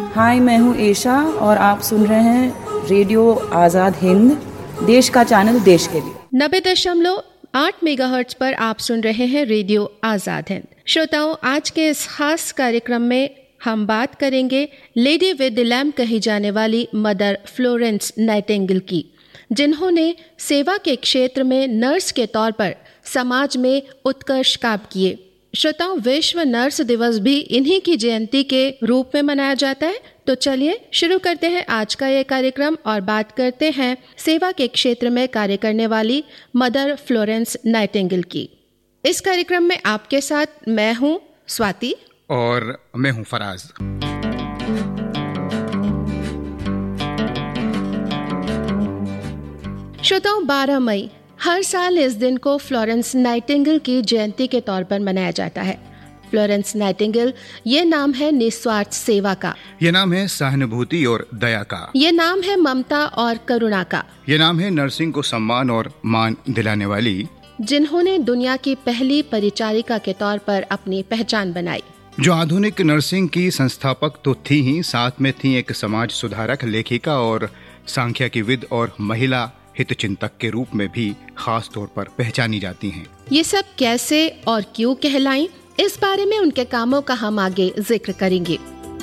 हाय, मैं हूँ एशा और आप सुन रहे हैं रेडियो आज़ाद हिंद, देश का चैनल देश के लिए। 90.8 मेगाहर्ट्ज पर आप सुन रहे हैं रेडियो आज़ाद हिंद। श्रोताओं, आज के इस खास कार्यक्रम में हम बात करेंगे लेडी विद द लैम्प कही जाने वाली मदर फ्लोरेंस नाइटिंगेल की, जिन्होंने सेवा के क्षेत्र में नर्स के तौर पर समाज में उत्कर्ष काम किए। श्रोताओं, विश्व नर्स दिवस भी इन्हीं की जयंती के रूप में मनाया जाता है। तो चलिए शुरू करते हैं आज का ये कार्यक्रम और बात करते हैं सेवा के क्षेत्र में कार्य करने वाली मदर फ्लोरेंस नाइटिंगेल की। इस कार्यक्रम में आपके साथ मैं हूँ स्वाति और मैं हूँ फराज। श्रोताओं, 12 मई हर साल इस दिन को फ्लोरेंस नाइटिंगेल की जयंती के तौर पर मनाया जाता है। फ्लोरेंस नाइटिंगेल ये नाम है निस्वार्थ सेवा का, ये नाम है सहानुभूति और दया का, ये नाम है ममता और करुणा का, ये नाम है नर्सिंग को सम्मान और मान दिलाने वाली, जिन्होंने दुनिया की पहली परिचारिका के तौर पर अपनी पहचान बनाई। जो आधुनिक नर्सिंग की संस्थापक तो थी ही, साथ में थी एक समाज सुधारक, लेखिका और सांख्यिकीविद और महिला हित चिंतक के रूप में भी खास तौर पर पहचानी जाती हैं। ये सब कैसे और क्यों कहलाई, इस बारे में उनके कामों का हम आगे जिक्र करेंगे।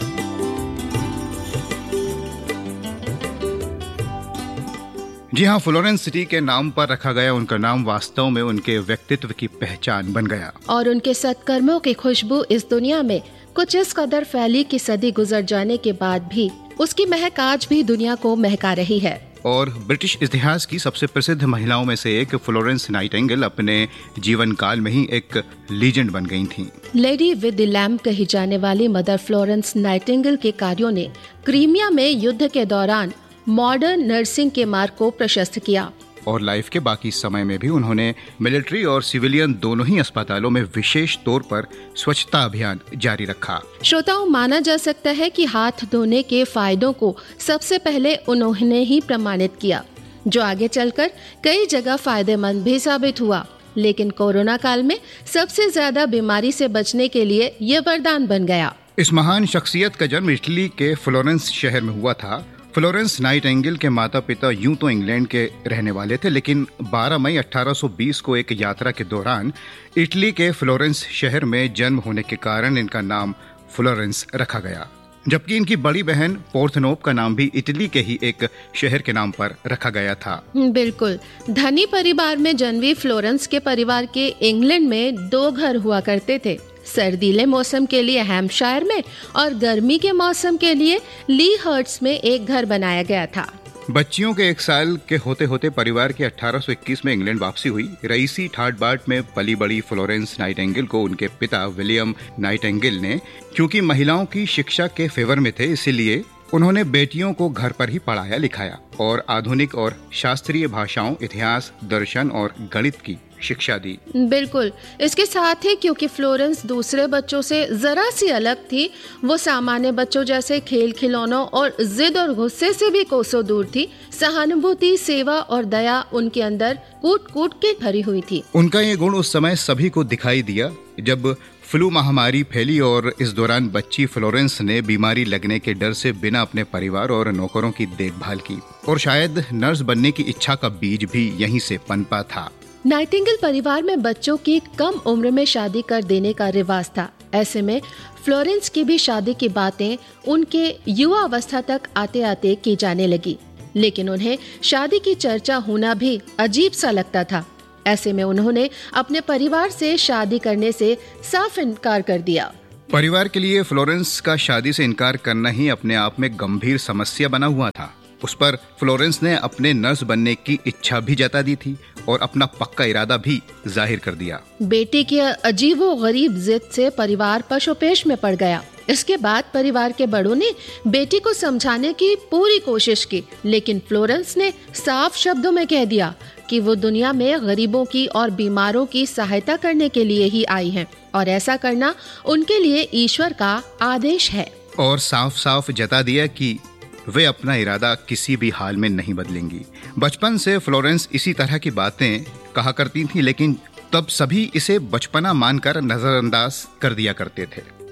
जी हाँ, फ्लोरेंस सिटी के नाम पर रखा गया उनका नाम वास्तव में उनके व्यक्तित्व की पहचान बन गया और उनके सत्कर्मों की खुशबू इस दुनिया में कुछ इस कदर फैली कि सदी गुजर जाने के बाद भी उसकी महक आज भी दुनिया को महका रही है। और ब्रिटिश इतिहास की सबसे प्रसिद्ध महिलाओं में से एक फ्लोरेंस नाइटिंगेल अपने जीवन काल में ही एक लीजेंड बन गई थीं। लेडी विद द लैम्प कही जाने वाली मदर फ्लोरेंस नाइटिंगेल के कार्यों ने क्रीमिया में युद्ध के दौरान मॉडर्न नर्सिंग के मार्ग को प्रशस्त किया और लाइफ के बाकी समय में भी उन्होंने मिलिट्री और सिविलियन दोनों ही अस्पतालों में विशेष तौर पर स्वच्छता अभियान जारी रखा। श्रोताओं, माना जा सकता है कि हाथ धोने के फायदों को सबसे पहले उन्होंने ही प्रमाणित किया, जो आगे चलकर कई जगह फायदेमंद भी साबित हुआ। लेकिन कोरोना काल में सबसे ज्यादा बीमारी से बचने के लिए ये वरदान बन गया। इस महान शख्सियत का जन्म इटली के फ्लोरेंस शहर में हुआ था। फ्लोरेंस नाइटिंगेल के माता पिता यूं तो इंग्लैंड के रहने वाले थे, लेकिन 12 मई 1820 को एक यात्रा के दौरान इटली के फ्लोरेंस शहर में जन्म होने के कारण इनका नाम फ्लोरेंस रखा गया, जबकि इनकी बड़ी बहन पोर्थनोप का नाम भी इटली के ही एक शहर के नाम पर रखा गया था। बिल्कुल, धनी परिवार में जन्मी फ्लोरेंस के परिवार के इंग्लैंड में 2 घर हुआ करते थे। सर्दीले मौसम के लिए हैम्पशायर में और गर्मी के मौसम के लिए ली हर्ट्स में एक घर बनाया गया था। बच्चियों के 1 साल के होते होते परिवार की 1821 में इंग्लैंड वापसी हुई। रईसी ठाट बाट में पली बड़ी फ्लोरेंस नाइटिंगेल को उनके पिता विलियम नाइटिंगेल ने, क्योंकि महिलाओं की शिक्षा के फेवर में थे, इसीलिए उन्होंने बेटियों को घर पर ही पढ़ाया लिखाया और आधुनिक और शास्त्रीय भाषाओं, इतिहास, दर्शन और गणित की शिक्षा दी। बिल्कुल, इसके साथ ही क्योंकि फ्लोरेंस दूसरे बच्चों से जरा सी अलग थी, वो सामान्य बच्चों जैसे खेल खिलौनों और जिद और गुस्से से भी कोसों दूर थी। सहानुभूति, सेवा और दया उनके अंदर कूट कूट के भरी हुई थी। उनका ये गुण उस समय सभी को दिखाई दिया जब फ्लू महामारी फैली और इस दौरान बच्ची फ्लोरेंस ने बीमारी लगने के डर से बिना अपने परिवार और नौकरों की देखभाल की और शायद नर्स बनने की इच्छा का बीज भी यहीं से पनपा था। नाइटिंगेल परिवार में बच्चों की कम उम्र में शादी कर देने का रिवाज था। ऐसे में फ्लोरेंस की भी शादी की बातें उनके युवा अवस्था तक आते आते की जाने लगी, लेकिन उन्हें शादी की चर्चा होना भी अजीब सा लगता था। ऐसे में उन्होंने अपने परिवार से शादी करने से साफ इनकार कर दिया। परिवार के लिए फ्लोरेंस का शादी से इनकार करना ही अपने आप में गंभीर समस्या बना हुआ था। उस पर फ्लोरेंस ने अपने नर्स बनने की इच्छा भी जता दी थी और अपना पक्का इरादा भी जाहिर कर दिया। बेटे की अजीबो गरीब जिद से परिवार पशोपेश में पड़ गया। इसके बाद परिवार के बड़ों ने बेटी को समझाने की पूरी कोशिश की, लेकिन फ्लोरेंस ने साफ शब्दों में कह दिया कि वो दुनिया में गरीबों की और बीमारों की सहायता करने के लिए ही आई हैं और ऐसा करना उनके लिए ईश्वर का आदेश है। और साफ साफ जता दिया कि वे अपना इरादा किसी भी हाल में नहीं बदलेंगी। बचपन से फ्लोरेंस इसी तरह की बातें कहा करती थी, लेकिन तब सभी इसे बचपना मानकर नजरअंदाज कर दिया करते थे।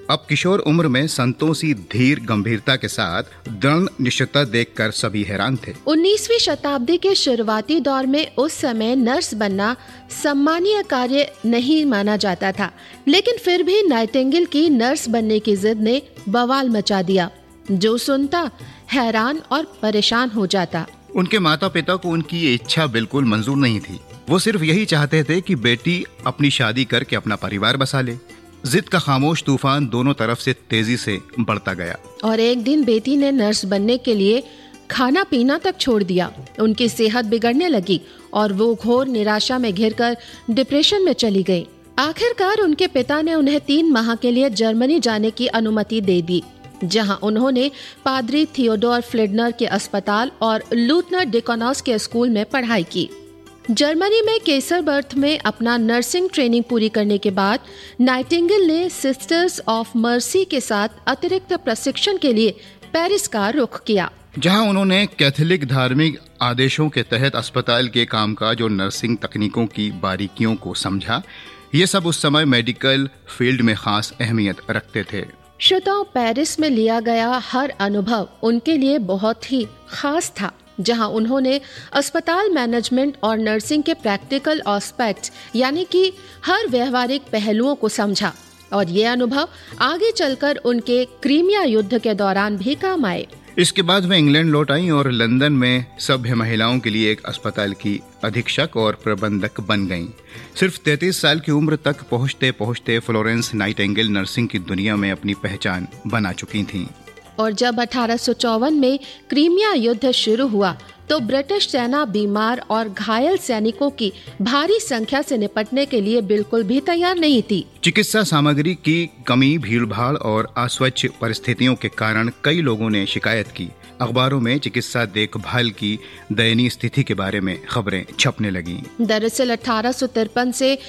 अब किशोर उम्र में संतों सी धीर गंभीरता के साथ दृढ़ निश्चयता देखकर सभी हैरान थे। 19वीं शताब्दी के शुरुआती दौर में उस समय नर्स बनना सम्मानीय कार्य नहीं माना जाता था, लेकिन फिर भी नाइटिंगेल की नर्स बनने की जिद ने बवाल मचा दिया। जो सुनता हैरान और परेशान हो जाता। उनके माता पिता को उनकी ये इच्छा बिल्कुल मंजूर नहीं थी। वो सिर्फ यही चाहते थे कि बेटी अपनी शादी करके अपना परिवार बसा ले। जिद का खामोश तूफान दोनों तरफ से तेजी से बढ़ता गया और एक दिन बेटी ने नर्स बनने के लिए खाना पीना तक छोड़ दिया। उनकी सेहत बिगड़ने लगी और वो घोर निराशा में घिरकर डिप्रेशन में चली गई। आखिरकार उनके पिता ने उन्हें 3 माह के लिए जर्मनी जाने की अनुमति दे दी, जहां उन्होंने पादरी थियोडोर फ्लिडनर के अस्पताल और लूथनर डिकोनॉस के स्कूल में पढ़ाई की। जर्मनी में केसरबर्थ में अपना नर्सिंग ट्रेनिंग पूरी करने के बाद नाइटिंगेल ने सिस्टर्स ऑफ मर्सी के साथ अतिरिक्त प्रशिक्षण के लिए पेरिस का रुख किया, जहां उन्होंने कैथोलिक धार्मिक आदेशों के तहत अस्पताल के कामकाज और नर्सिंग तकनीकों की बारीकियों को समझा। ये सब उस समय मेडिकल फील्ड में खास अहमियत रखते थे। श्रोताओं, पेरिस में लिया गया हर अनुभव उनके लिए बहुत ही खास था, जहां उन्होंने अस्पताल मैनेजमेंट और नर्सिंग के प्रैक्टिकल एस्पेक्ट्स यानी कि हर व्यवहारिक पहलुओं को समझा और ये अनुभव आगे चलकर उनके क्रीमिया युद्ध के दौरान भी काम आए। इसके बाद वे इंग्लैंड लौट आईं और लंदन में सभ्य महिलाओं के लिए एक अस्पताल की अधीक्षक और प्रबंधक बन गईं। सिर्फ 33 साल की उम्र तक पहुंचते पहुंचते फ्लोरेंस नाइटिंगेल नर्सिंग की दुनिया में अपनी पहचान बना चुकी थीं। और जब 1854 में क्रीमिया युद्ध शुरू हुआ तो ब्रिटिश सेना बीमार और घायल सैनिकों की भारी संख्या से निपटने के लिए बिल्कुल भी तैयार नहीं थी। चिकित्सा सामग्री की कमी, भीड़भाड़ और अस्वच्छ परिस्थितियों के कारण कई लोगों ने शिकायत की। अखबारों में चिकित्सा देखभाल की दयनीय स्थिति के बारे में खबरें छपने लगीं। दरअसल 1853 से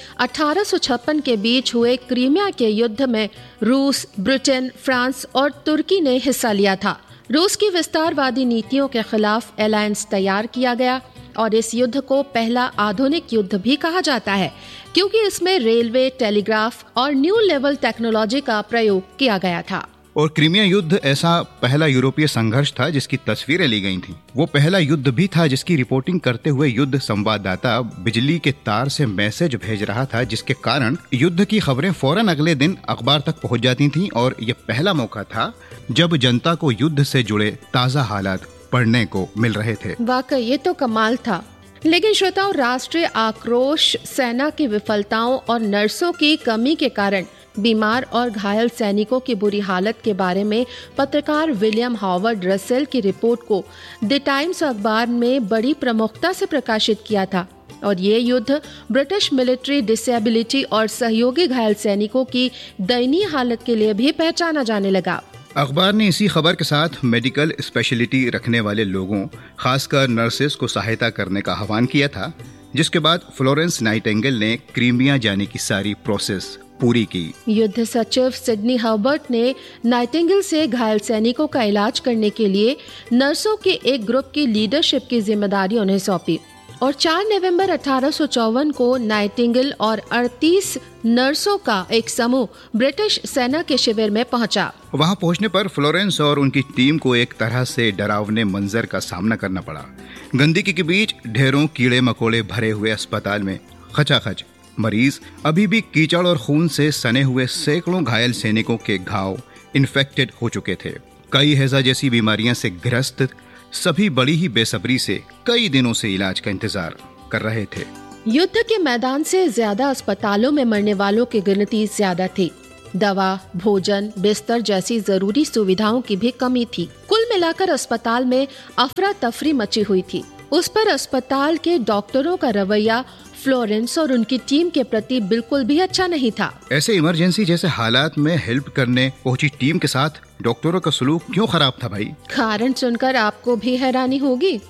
1856 के बीच हुए क्रीमिया के युद्ध में रूस, ब्रिटेन, फ्रांस और तुर्की ने हिस्सा लिया था। रूस की विस्तारवादी नीतियों के खिलाफ अलायंस तैयार किया गया और इस युद्ध को पहला आधुनिक युद्ध भी कहा जाता है, क्योंकि इसमें रेलवे, टेलीग्राफ और न्यू लेवल टेक्नोलॉजी का प्रयोग किया गया था। और क्रीमिया युद्ध ऐसा पहला यूरोपीय संघर्ष था जिसकी तस्वीरें ली गई थीं। वो पहला युद्ध भी था जिसकी रिपोर्टिंग करते हुए युद्ध संवाददाता बिजली के तार से मैसेज भेज रहा था, जिसके कारण युद्ध की खबरें फौरन अगले दिन अखबार तक पहुंच जाती थीं। और ये पहला मौका था जब जनता को युद्ध से जुड़े ताजा हालात पढ़ने को मिल रहे थे। वाकई ये तो कमाल था। लेकिन श्रोताओं, राष्ट्रीय आक्रोश, सेना की विफलताओं और नर्सों की कमी के कारण बीमार और घायल सैनिकों की बुरी हालत के बारे में पत्रकार विलियम हॉवर्ड रसेल की रिपोर्ट को द टाइम्स अखबार में बड़ी प्रमुखता से प्रकाशित किया था और ये युद्ध ब्रिटिश मिलिट्री डिसेबिलिटी और सहयोगी घायल सैनिकों की दयनीय हालत के लिए भी पहचाना जाने लगा। अखबार ने इसी खबर के साथ मेडिकल स्पेशलिटी रखने वाले लोगों, खासकर नर्सेस को सहायता करने का आह्वान किया था, जिसके बाद फ्लोरेंस नाइटिंगेल ने क्रीमिया जाने की सारी प्रोसेस पूरी की। युद्ध सचिव सिडनी हर्बर्ट ने नाइटिंगेल से घायल सैनिकों का इलाज करने के लिए नर्सों के एक ग्रुप की लीडरशिप की जिम्मेदारी उन्हें सौंपी और 4 नवंबर 1854 को नाइटिंगेल और 38 नर्सों का एक समूह ब्रिटिश सेना के शिविर में पहुंचा। वहां पहुंचने पर फ्लोरेंस और उनकी टीम को एक तरह से डरावने मंजर का सामना करना पड़ा। गंदगी के बीच ढेरों कीड़े मकोड़े भरे हुए अस्पताल में खचाखच मरीज, अभी भी कीचड़ और खून से सने हुए सैकड़ों घायल सैनिकों के घाव इन्फेक्टेड हो चुके थे। कई हैजा जैसी बीमारियां से ग्रस्त सभी बड़ी ही बेसब्री से कई दिनों से इलाज का इंतजार कर रहे थे। युद्ध के मैदान से ज्यादा अस्पतालों में मरने वालों की गिनती ज्यादा थी। दवा, भोजन, बिस्तर जैसी जरूरी सुविधाओं की भी कमी थी। कुल मिलाकर अस्पताल में अफरा तफरी मची हुई थी। उस पर अस्पताल के डॉक्टरों का रवैया फ्लोरेंस और उनकी टीम के प्रति बिल्कुल भी अच्छा नहीं था। ऐसे इमरजेंसी जैसे हालात में हेल्प करने पहुंची टीम के साथ डॉक्टरों का सलूक क्यों खराब था भाई? कारण सुनकर आपको भी हैरानी होगी।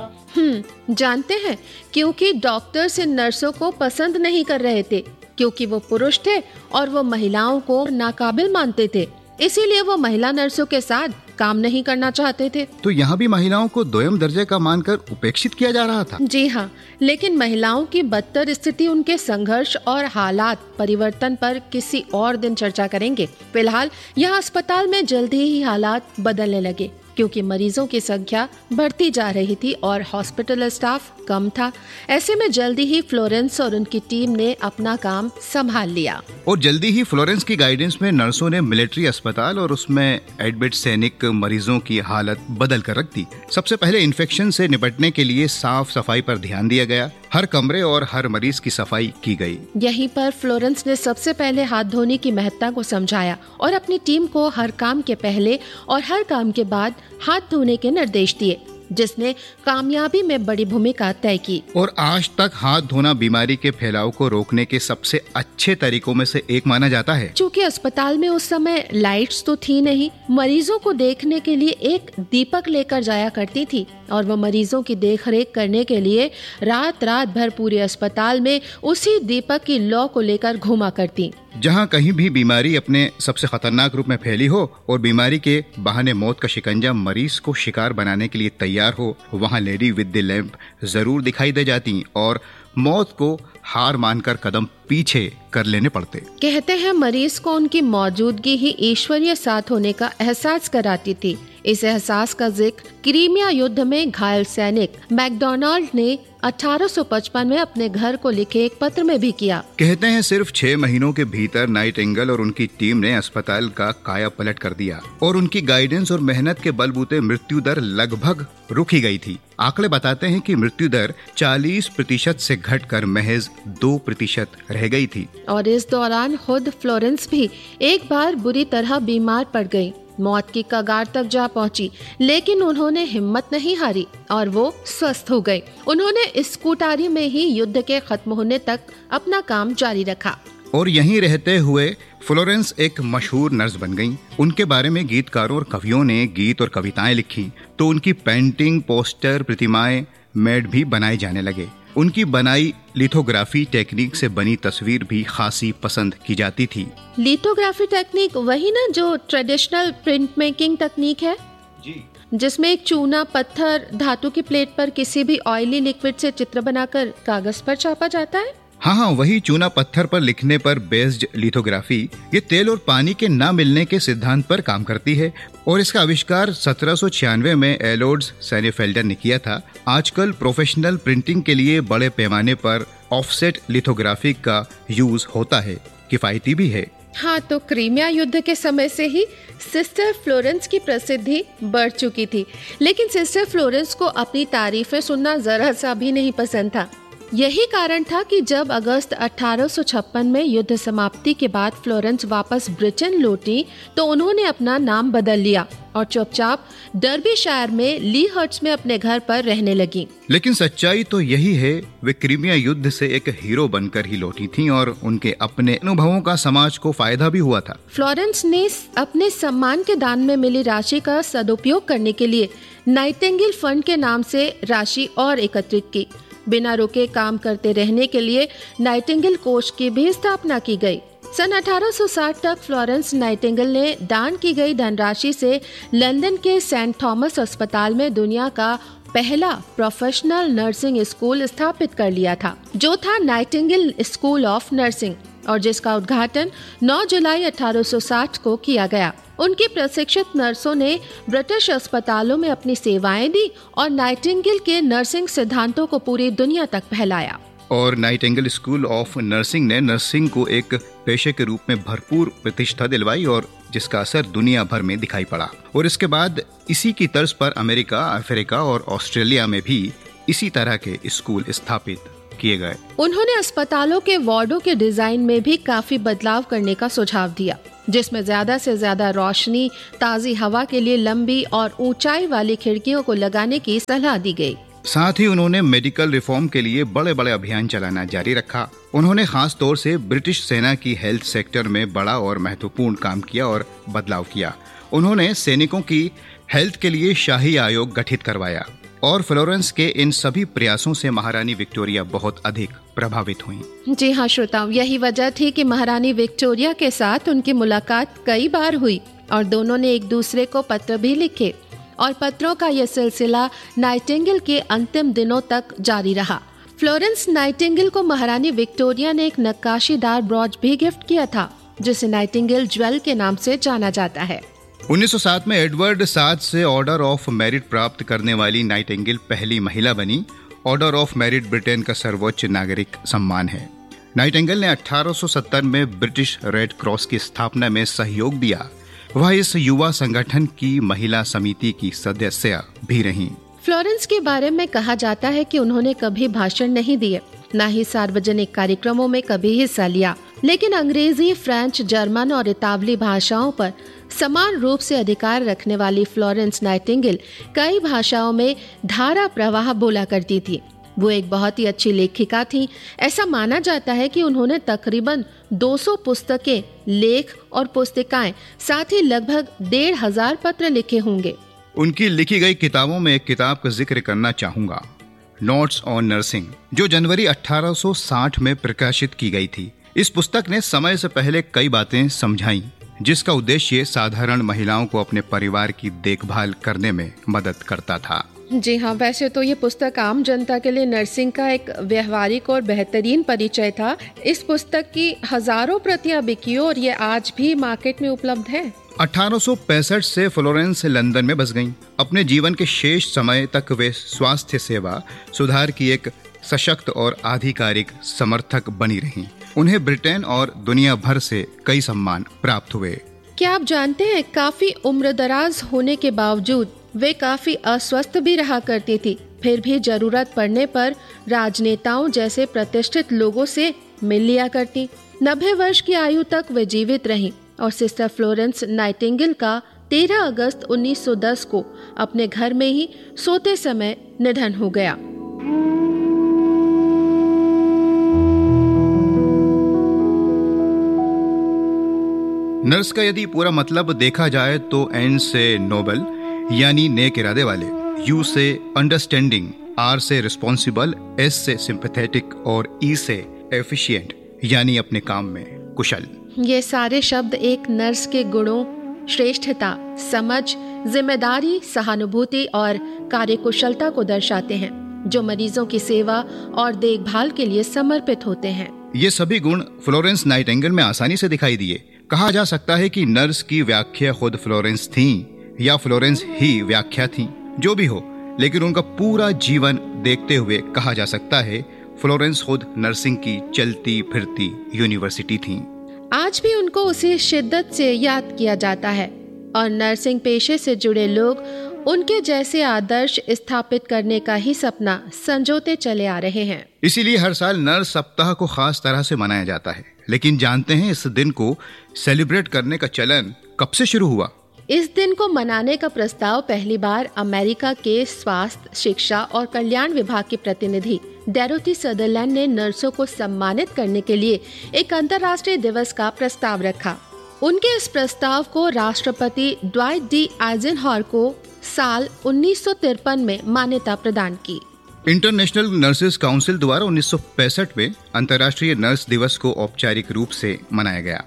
जानते हैं, क्योंकि डॉक्टर से नर्सों को पसंद नहीं कर रहे थे, क्योंकि वो पुरुष थे और वो महिलाओं को नाकाबिल मानते थे। इसीलिए वो महिला नर्सों के साथ काम नहीं करना चाहते थे। तो यहाँ भी महिलाओं को दोयम दर्जे का मानकर उपेक्षित किया जा रहा था। जी हाँ, लेकिन महिलाओं की बदतर स्थिति, उनके संघर्ष और हालात परिवर्तन पर किसी और दिन चर्चा करेंगे। फिलहाल यहाँ अस्पताल में जल्दी ही हालात बदलने लगे, क्योंकि मरीजों की संख्या बढ़ती जा रही थी और हॉस्पिटल स्टाफ कम था। ऐसे में जल्दी ही फ्लोरेंस और उनकी टीम ने अपना काम संभाल लिया। और जल्दी ही फ्लोरेंस की गाइडेंस में नर्सों ने मिलिट्री अस्पताल और उसमें एडमिट सैनिक मरीजों की हालत बदल कर रख दी। सबसे पहले इन्फेक्शन से निपटने के लिए साफ सफाई पर ध्यान दिया गया। हर कमरे और हर मरीज की सफाई की गई। यहीं पर फ्लोरेंस ने सबसे पहले हाथ धोने की महत्ता को समझाया और अपनी टीम को हर काम के पहले और हर काम के बाद हाथ धोने के निर्देश दिए, जिसने कामयाबी में बड़ी भूमिका तय की। और आज तक हाथ धोना बीमारी के फैलाव को रोकने के सबसे अच्छे तरीकों में से एक माना जाता है। चूँकि अस्पताल में उस समय लाइट्स तो थी नहीं, मरीजों को देखने के लिए एक दीपक लेकर जाया करती थी और वो मरीजों की देखरेख करने के लिए रात भर पूरे अस्पताल में उसी दीपक की लौ को लेकर घूमा करती। जहाँ कहीं भी बीमारी अपने सबसे खतरनाक रूप में फैली हो और बीमारी के बहाने मौत का शिकंजा मरीज को शिकार बनाने के लिए तैयार हो, वहाँ लेडी विद द लैंप जरूर दिखाई दे जाती और मौत को हार मानकर कदम पीछे कर लेने पड़ते। कहते हैं मरीज को उनकी मौजूदगी ही ईश्वरीय साथ होने का एहसास कराती थी। इस एहसास का जिक्र क्रीमिया युद्ध में घायल सैनिक मैकडोनाल्ड ने 1855 में अपने घर को लिखे एक पत्र में भी किया। कहते हैं सिर्फ 6 महीनों के भीतर नाइटिंगेल और उनकी टीम ने अस्पताल का काया पलट कर दिया और उनकी गाइडेंस और मेहनत के बलबूते मृत्यु दर लगभग रुक ही गई थी। आंकड़े बताते हैं कि मृत्यु दर 40% से घटकर महज 2% रह गई थी। और इस दौरान खुद फ्लोरेंस भी एक बार बुरी तरह बीमार पड़ गई, मौत की कगार तक जा पहुंची, लेकिन उन्होंने हिम्मत नहीं हारी और वो स्वस्थ हो गई। उन्होंने इस कुटारी में ही युद्ध के खत्म होने तक अपना काम जारी रखा। और यहीं रहते हुए फ्लोरेंस एक मशहूर नर्स बन गईं। उनके बारे में गीतकारों और कवियों ने गीत और कविताएं लिखी, तो उनकी पेंटिंग, पोस्टर, प्रतिमाएं, मेड भी बनाए जाने लगे। उनकी बनाई लिथोग्राफी टेक्निक से बनी तस्वीर भी खासी पसंद की जाती थी। लिथोग्राफी टेक्निक वही ना जो ट्रेडिशनल प्रिंट मेकिंग तकनीक है जी, जिसमें एक चूना, पत्थर, धातु की प्लेट पर किसी भी ऑयली लिक्विड से चित्र बनाकर कागज पर छापा जाता है। हाँ, वही चूना पत्थर पर लिखने पर बेस्ड लिथोग्राफी। ये तेल और पानी के ना मिलने के सिद्धांत पर काम करती है और इसका आविष्कार 1796 में एलोड्स सेनेफेल्डर ने किया था। आजकल प्रोफेशनल प्रिंटिंग के लिए बड़े पैमाने पर ऑफसेट लिथोग्राफी का यूज होता है, किफायती भी है। हाँ, तो क्रीमिया युद्ध के समय से ही सिस्टर फ्लोरेंस की प्रसिद्धि बढ़ चुकी थी, लेकिन सिस्टर फ्लोरेंस को अपनी तारीफें सुनना जरा सा भी नहीं पसंद था। यही कारण था कि जब अगस्त 1856 में युद्ध समाप्ति के बाद फ्लोरेंस वापस ब्रिटेन लौटी तो उन्होंने अपना नाम बदल लिया और चुपचाप डर्बीशायर में ली हर्ट्स में अपने घर पर रहने लगी। लेकिन सच्चाई तो यही है, वे क्रीमिया युद्ध से एक हीरो बनकर ही लौटी थीं और उनके अपने अनुभवों का समाज को फायदा भी हुआ था। फ्लोरेंस ने अपने सम्मान के दान में मिली राशि का सदुपयोग करने के लिए नाइटिंगेल फंड के नाम से राशि और एकत्रित की। बिना रुके काम करते रहने के लिए नाइटिंगेल कोष की भी स्थापना की गई। सन 1860 तक फ्लोरेंस नाइटिंगेल ने दान की गई धनराशि से लंदन के सेंट थॉमस अस्पताल में दुनिया का पहला प्रोफेशनल नर्सिंग स्कूल स्थापित कर लिया था, जो था नाइटिंगेल स्कूल ऑफ नर्सिंग, और जिसका उद्घाटन 9 जुलाई 1860 को किया गया। उनकी प्रशिक्षित नर्सों ने ब्रिटिश अस्पतालों में अपनी सेवाएं दी और नाइटिंगेल के नर्सिंग सिद्धांतों को पूरी दुनिया तक फैलाया। और नाइटिंगेल स्कूल ऑफ नर्सिंग ने नर्सिंग को एक पेशे के रूप में भरपूर प्रतिष्ठा दिलवाई और जिसका असर दुनिया भर में दिखाई पड़ा। और इसके बाद इसी की तर्ज पर अमेरिका, अफ्रीका और ऑस्ट्रेलिया में भी इसी तरह के स्कूल स्थापित किए गए। उन्होंने अस्पतालों के वार्डों के डिजाइन में भी काफी बदलाव करने का सुझाव दिया, जिसमें ज्यादा से ज्यादा रोशनी, ताजी हवा के लिए लंबी और ऊंचाई वाली खिड़कियों को लगाने की सलाह दी गई। साथ ही उन्होंने मेडिकल रिफॉर्म के लिए बड़े बड़े अभियान चलाना जारी रखा। उन्होंने खास तौर से ब्रिटिश सेना की हेल्थ सेक्टर में बड़ा और महत्वपूर्ण काम किया और बदलाव किया। उन्होंने सैनिकों की हेल्थ के लिए शाही आयोग गठित करवाया और फ्लोरेंस के इन सभी प्रयासों से महारानी विक्टोरिया बहुत अधिक प्रभावित हुई। जी हाँ श्रोताओं, यही वजह थी कि महारानी विक्टोरिया के साथ उनकी मुलाकात कई बार हुई और दोनों ने एक दूसरे को पत्र भी लिखे और पत्रों का यह सिलसिला नाइटिंगेल के अंतिम दिनों तक जारी रहा। फ्लोरेंस नाइटिंगेल को महारानी विक्टोरिया ने एक नक्काशीदार ब्रॉच भी गिफ्ट किया था, जिसे नाइटिंगेल ज्वेल के नाम से जाना जाता है। 1907 में एडवर्ड 7 से ऑर्डर ऑफ मेरिट प्राप्त करने वाली नाइटिंगेल पहली महिला बनी। ऑर्डर ऑफ मेरिट ब्रिटेन का सर्वोच्च नागरिक सम्मान है। नाइटिंगेल ने 1870 में ब्रिटिश रेड क्रॉस की स्थापना में सहयोग दिया। वह इस युवा संगठन की महिला समिति की सदस्य भी रहीं। फ्लोरेंस के बारे में कहा जाता है कि उन्होंने कभी भाषण नहीं दिए, न ही सार्वजनिक कार्यक्रमों में कभी हिस्सा लिया, लेकिन अंग्रेजी, फ्रेंच, जर्मन और इतालवी भाषाओं पर समान रूप से अधिकार रखने वाली फ्लोरेंस नाइटिंगेल कई भाषाओं में धारा प्रवाह बोला करती थी। वो एक बहुत ही अच्छी लेखिका थी। ऐसा माना जाता है कि उन्होंने तकरीबन 200 पुस्तकें, लेख और पुस्तिकाएं, साथ ही लगभग 1500 पत्र लिखे होंगे। उनकी लिखी गई किताबों में एक किताब का जिक्र करना चाहूंगा, नोट्स ऑन नर्सिंग, जो जनवरी 1860 में प्रकाशित की गई थी। इस पुस्तक ने समय से पहले कई बातें समझाई, जिसका उद्देश्य साधारण महिलाओं को अपने परिवार की देखभाल करने में मदद करता था। जी हाँ, वैसे तो ये पुस्तक आम जनता के लिए नर्सिंग का एक व्यवहारिक और बेहतरीन परिचय था। इस पुस्तक की हजारों प्रतियां बिकी और ये आज भी मार्केट में उपलब्ध है। 1865 से फ्लोरेंस लंदन में बस गईं। अपने जीवन के शेष समय तक वे स्वास्थ्य सेवा सुधार की एक सशक्त और आधिकारिक समर्थक बनी रहीं। उन्हें ब्रिटेन और दुनिया भर से कई सम्मान प्राप्त हुए। क्या आप जानते हैं, काफी उम्रदराज होने के बावजूद वे काफी अस्वस्थ भी रहा करती थी। फिर भी जरूरत पड़ने पर राजनेताओं जैसे प्रतिष्ठित लोगों से मिल लिया करती। 90 वर्ष की आयु तक वे जीवित रहीं और सिस्टर फ्लोरेंस नाइटिंगेल का 13 अगस्त 1910 को अपने घर में ही सोते समय निधन हो गया। नर्स का यदि पूरा मतलब देखा जाए तो एन से नोबल यानी नेक इरादे वाले, यू से अंडरस्टैंडिंग, आर से रिस्पॉन्सिबल, एस से सिंपैथेटिक और ई से एफिशिएंट यानी अपने काम में कुशल। ये सारे शब्द एक नर्स के गुणों, श्रेष्ठता, समझ, जिम्मेदारी, सहानुभूति और कार्यकुशलता को दर्शाते हैं, जो मरीजों की सेवा और देखभाल के लिए समर्पित होते हैं। ये सभी गुण फ्लोरेंस नाइटिंगेल में आसानी से दिखाई दिए। कहा जा सकता है कि नर्स की व्याख्या खुद फ्लोरेंस थी या फ्लोरेंस ही व्याख्या थी, जो भी हो, लेकिन उनका पूरा जीवन देखते हुए कहा जा सकता है फ्लोरेंस खुद नर्सिंग की चलती फिरती यूनिवर्सिटी थी। आज भी उनको उसी शिद्दत से याद किया जाता है और नर्सिंग पेशे से जुड़े लोग उनके जैसे आदर्श स्थापित करने का ही सपना संजोते चले आ रहे हैं। इसीलिए हर साल नर्स सप्ताह को खास तरह से मनाया जाता है। लेकिन जानते हैं इस दिन को सेलिब्रेट करने का चलन कब से शुरू हुआ? इस दिन को मनाने का प्रस्ताव पहली बार अमेरिका के स्वास्थ्य, शिक्षा और कल्याण विभाग की प्रतिनिधि डोरोथी सदरलैंड ने नर्सों को सम्मानित करने के लिए एक अंतर्राष्ट्रीय दिवस का प्रस्ताव रखा। उनके इस प्रस्ताव को राष्ट्रपति ड्वाइट डी आइजनहॉवर को साल 1953 में मान्यता प्रदान की। इंटरनेशनल नर्सेज काउंसिल द्वारा 1965 में अंतर्राष्ट्रीय नर्स दिवस को औपचारिक रूप से मनाया गया।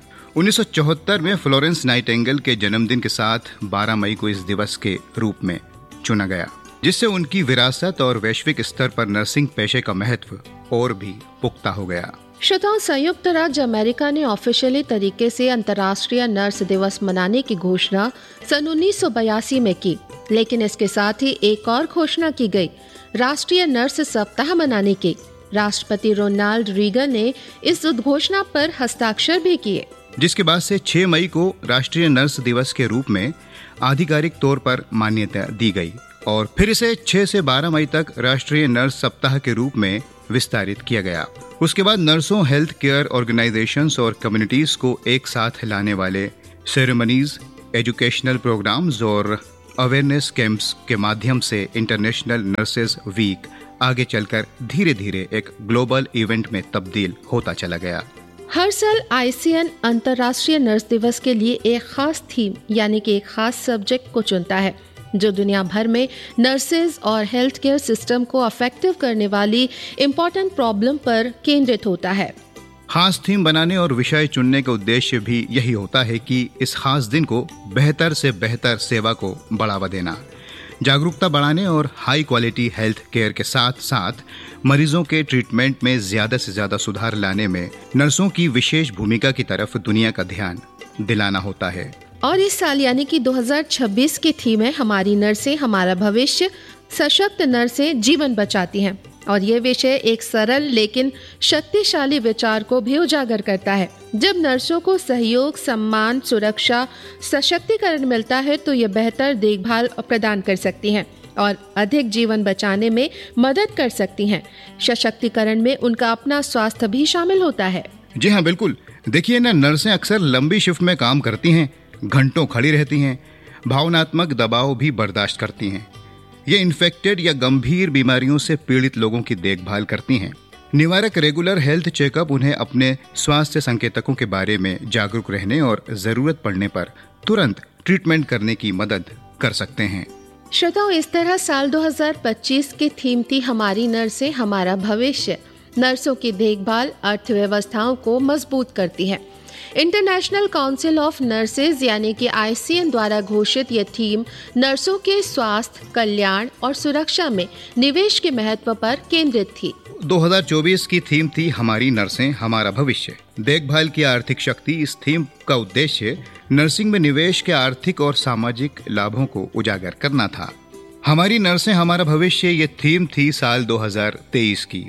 1974 में फ्लोरेंस नाइटिंगेल के जन्मदिन के साथ 12 मई को इस दिवस के रूप में चुना गया, जिससे उनकी विरासत और वैश्विक स्तर पर नर्सिंग पेशे का महत्व और भी पुख्ता हो गया। श्रोताओं, संयुक्त राज्य अमेरिका ने ऑफिशियली तरीके से अंतर्राष्ट्रीय नर्स दिवस मनाने की घोषणा सन 1982 में की, लेकिन इसके साथ ही एक और घोषणा की गई, राष्ट्रीय नर्स सप्ताह मनाने की। राष्ट्रपति रोनाल्ड रीगन ने इस उद्घोषणा पर हस्ताक्षर भी किए, जिसके बाद से 6 मई को राष्ट्रीय नर्स दिवस के रूप में आधिकारिक तौर पर मान्यता दी गई और फिर इसे 6 से 12 मई तक राष्ट्रीय नर्स सप्ताह के रूप में विस्तारित किया गया। उसके बाद नर्सों, हेल्थ केयर ऑर्गेनाइजेशंस और कम्युनिटीज को एक साथ लाने वाले सेरेमनीज, एजुकेशनल प्रोग्राम्स और अवेयरनेस कैंप्स के माध्यम से इंटरनेशनल नर्सेज वीक आगे चलकर धीरे धीरे एक ग्लोबल इवेंट में तब्दील होता चला गया। हर साल ICN अंतर्राष्ट्रीय नर्स दिवस के लिए एक खास थीम यानी कि एक खास सब्जेक्ट को चुनता है, जो दुनिया भर में नर्सेज और हेल्थ केयर सिस्टम को अफेक्टिव करने वाली इम्पोर्टेंट प्रॉब्लम पर केंद्रित होता है। खास थीम बनाने और विषय चुनने का उद्देश्य भी यही होता है कि इस खास दिन को बेहतर से बेहतर सेवा को बढ़ावा देना, जागरूकता बढ़ाने और हाई क्वालिटी हेल्थ केयर के साथ साथ मरीजों के ट्रीटमेंट में ज्यादा से ज्यादा सुधार लाने में नर्सों की विशेष भूमिका की तरफ दुनिया का ध्यान दिलाना होता है। और इस साल यानी कि 2026 की थीम है हमारी नर्सें हमारा भविष्य, सशक्त नर्सें जीवन बचाती हैं। और ये विषय एक सरल लेकिन शक्तिशाली विचार को भी उजागर करता है। जब नर्सों को सहयोग, सम्मान, सुरक्षा, सशक्तिकरण मिलता है तो ये बेहतर देखभाल प्रदान कर सकती हैं और अधिक जीवन बचाने में मदद कर सकती हैं। सशक्तिकरण में उनका अपना स्वास्थ्य भी शामिल होता है। जी हाँ, बिल्कुल। देखिए ना, नर्सें अक्सर लंबी शिफ्ट में काम करती हैं, घंटों खड़ी रहती हैं, भावनात्मक दबाव भी बर्दाश्त करती हैं। ये इन्फेक्टेड या गंभीर बीमारियों से पीड़ित लोगों की देखभाल करती हैं। निवारक रेगुलर हेल्थ चेकअप उन्हें अपने स्वास्थ्य संकेतकों के बारे में जागरूक रहने और जरूरत पड़ने पर तुरंत ट्रीटमेंट करने की मदद कर सकते हैं। श्रोताओ, इस तरह साल 2025 की थीम थी हमारी नर्सें हमारा भविष्य। नर्सों की देखभाल अर्थव्यवस्थाओं को मजबूत करती है। इंटरनेशनल काउंसिल ऑफ नर्सेज यानी कि ICN द्वारा घोषित ये थीम नर्सों के स्वास्थ्य, कल्याण और सुरक्षा में निवेश के महत्व पर केंद्रित थी। 2024 की थीम थी हमारी नर्सें हमारा भविष्य, देखभाल की आर्थिक शक्ति। इस थीम का उद्देश्य नर्सिंग में निवेश के आर्थिक और सामाजिक लाभों को उजागर करना था। हमारी नर्सें हमारा भविष्य ये थीम थी साल 2023 की।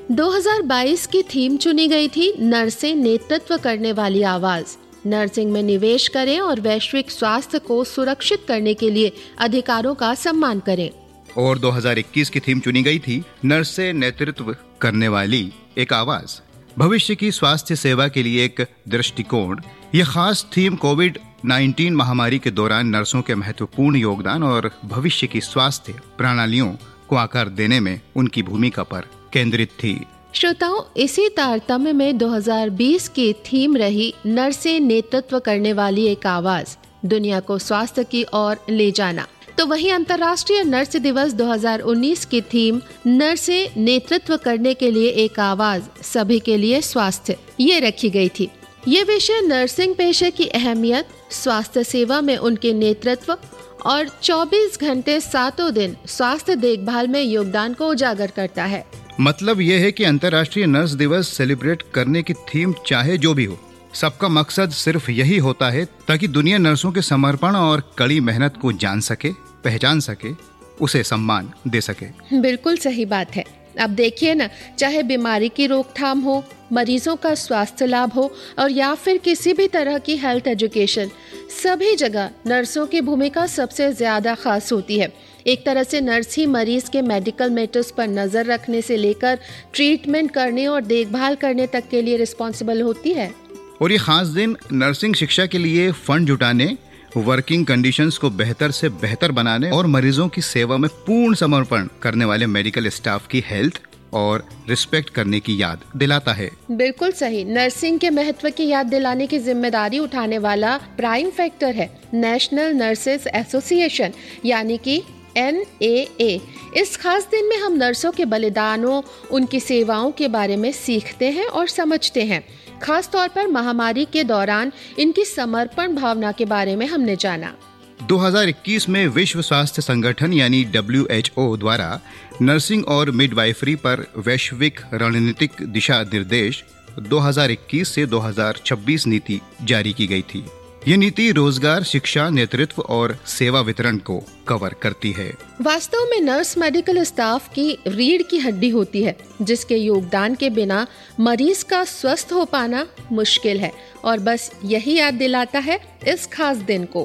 2022 की थीम चुनी गई थी नर्सें नेतृत्व करने वाली आवाज। नर्सिंग में निवेश करें और वैश्विक स्वास्थ्य को सुरक्षित करने के लिए अधिकारों का सम्मान करें। और 2021 की थीम चुनी गई थी नर्सें नेतृत्व करने वाली एक आवाज, भविष्य की स्वास्थ्य सेवा के लिए एक दृष्टिकोण। यह खास थीम कोविड-19 महामारी के दौरान नर्सों के महत्वपूर्ण योगदान और भविष्य की स्वास्थ्य प्रणालियों को आकार देने में उनकी भूमिका पर केंद्रित थी। श्रोताओं, इसी तारतम्य में 2020 की थीम रही नर्सें नेतृत्व करने वाली एक आवाज, दुनिया को स्वास्थ्य की ओर ले जाना। तो वहीं अंतर्राष्ट्रीय नर्स दिवस 2019 की थीम नर्सें नेतृत्व करने के लिए एक आवाज, सभी के लिए स्वास्थ्य, ये रखी गई थी। ये विषय नर्सिंग पेशे की अहमियत, स्वास्थ्य सेवा में उनके नेतृत्व और 24 घंटे 7 दिन स्वास्थ्य देखभाल में योगदान को उजागर करता है। मतलब यह है कि अंतर्राष्ट्रीय नर्स दिवस सेलिब्रेट करने की थीम चाहे जो भी हो, सबका मकसद सिर्फ यही होता है ताकि दुनिया नर्सों के समर्पण और कड़ी मेहनत को जान सके, पहचान सके, उसे सम्मान दे सके। बिल्कुल सही बात है। अब देखिए ना, चाहे बीमारी की रोकथाम हो, मरीजों का स्वास्थ्य लाभ हो और या फिर किसी भी तरह की हेल्थ एजुकेशन, सभी जगह नर्सों की भूमिका सबसे ज्यादा खास होती है। एक तरह से नर्स ही मरीज के मेडिकल मैटर्स पर नजर रखने से लेकर ट्रीटमेंट करने और देखभाल करने तक के लिए रिस्पॉन्सिबल होती है। और ये खास दिन नर्सिंग शिक्षा के लिए फंड जुटाने, वर्किंग कंडीशंस को बेहतर से बेहतर बनाने और मरीजों की सेवा में पूर्ण समर्पण करने वाले मेडिकल स्टाफ की हेल्थ और रिस्पेक्ट करने की याद दिलाता है। बिल्कुल सही। नर्सिंग के महत्व की याद दिलाने की जिम्मेदारी उठाने वाला प्राइम फैक्टर है नेशनल नर्सेज एसोसिएशन यानी कि NAA। इस खास दिन में हम नर्सों के बलिदानों, उनकी सेवाओं के बारे में सीखते हैं और समझते हैं। खास तौर पर महामारी के दौरान इनकी समर्पण भावना के बारे में हमने जाना। 2021 में विश्व स्वास्थ्य संगठन यानी WHO द्वारा नर्सिंग और मिडवाइफरी पर वैश्विक रणनीतिक दिशा निर्देश 2021 से 2026 नीति जारी की गई थी। ये नीति रोजगार, शिक्षा, नेतृत्व और सेवा वितरण को कवर करती है। वास्तव में नर्स मेडिकल स्टाफ की रीढ़ की हड्डी होती है, जिसके योगदान के बिना मरीज का स्वस्थ हो पाना मुश्किल है। और बस यही याद दिलाता है इस खास दिन को।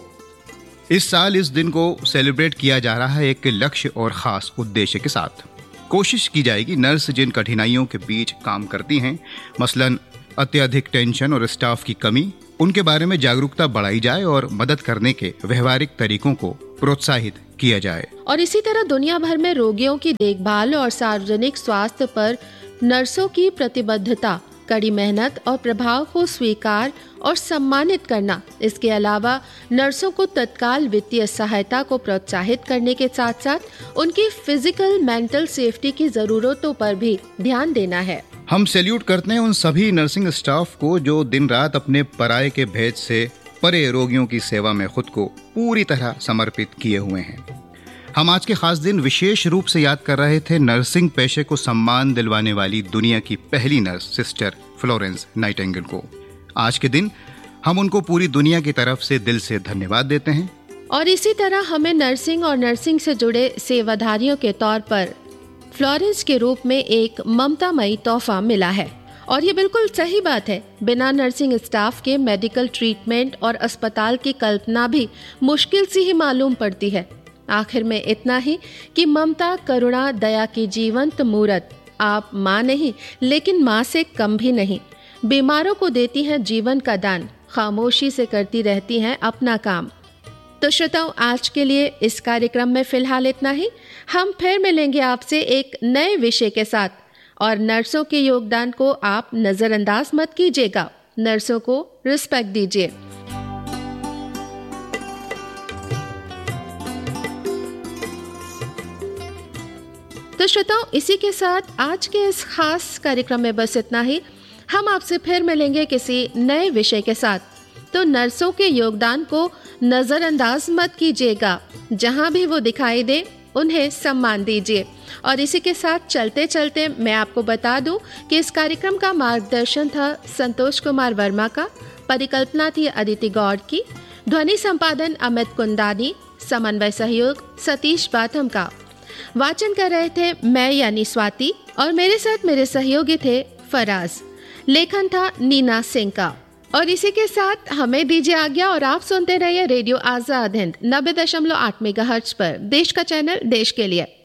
इस साल इस दिन को सेलिब्रेट किया जा रहा है एक लक्ष्य और खास उद्देश्य के साथ। कोशिश की जाएगी नर्स जिन कठिनाइयों के बीच काम करती हैं, मसलन अत्यधिक टेंशन और स्टाफ की कमी, उनके बारे में जागरूकता बढ़ाई जाए और मदद करने के व्यवहारिक तरीकों को प्रोत्साहित किया जाए। और इसी तरह दुनिया भर में रोगियों की देखभाल और सार्वजनिक स्वास्थ्य पर नर्सों की प्रतिबद्धता, कड़ी मेहनत और प्रभाव को स्वीकार और सम्मानित करना, इसके अलावा नर्सों को तत्काल वित्तीय सहायता को प्रोत्साहित करने के साथ साथ उनकी फिजिकल, मेंटल सेफ्टी की जरूरतों पर भी ध्यान देना है। हम सैल्यूट करते हैं उन सभी नर्सिंग स्टाफ को जो दिन रात अपने पराये के भेद से परे रोगियों की सेवा में खुद को पूरी तरह समर्पित किए हुए हैं। हम आज के खास दिन विशेष रूप से याद कर रहे थे नर्सिंग पेशे को सम्मान दिलवाने वाली दुनिया की पहली नर्स सिस्टर फ्लोरेंस नाइटिंगेल को। आज के दिन हम उनको पूरी दुनिया की तरफ से दिल से धन्यवाद देते हैं। और इसी तरह हमें नर्सिंग और नर्सिंग से जुड़े सेवाधारियों के तौर पर फ्लोरेंस के रूप में एक ममतामयी तोहफा मिला है। और ये बिल्कुल सही बात है। बिना नर्सिंग स्टाफ के मेडिकल ट्रीटमेंट और अस्पताल की कल्पना भी मुश्किल सी ही मालूम पड़ती है। आखिर में इतना ही कि ममता, करुणा, दया की जीवंत मूरत आप माँ नहीं लेकिन माँ से कम भी नहीं। बीमारों को देती हैं जीवन का दान, खामोशी से करती रहती हैं अपना काम। तो श्रोताओं, आज के लिए इस कार्यक्रम में फिलहाल इतना ही। हम फिर मिलेंगे आपसे एक नए विषय के साथ। और नर्सों के योगदान को आप नजरअंदाज मत कीजिएगा। नर्सों को रिस्पेक्ट दीजिए। तो श्रोताओं, इसी के साथ आज के इस खास कार्यक्रम में बस इतना ही। हम आपसे फिर मिलेंगे किसी नए विषय के साथ। तो नर्सों के योगदान को नजरअंदाज मत कीजिएगा। जहां भी वो दिखाई दे उन्हें सम्मान दीजिए। और इसी के साथ चलते चलते मैं आपको बता दूं कि इस कार्यक्रम का मार्गदर्शन था संतोष कुमार वर्मा का, परिकल्पना थी अदिति गौड़ की, ध्वनि संपादन अमित कुंदानी, समन्वय सहयोग सतीश बाथम का, वाचन कर रहे थे मैं यानी स्वाति और मेरे साथ मेरे सहयोगी थे फराज, लेखन था नीना सिंह का। और इसी के साथ हमें दीजिए आज्ञा और आप सुनते रहिए रेडियो आजाद हिंद 90.8 मेगाहर्ट्ज पर, देश का चैनल देश के लिए।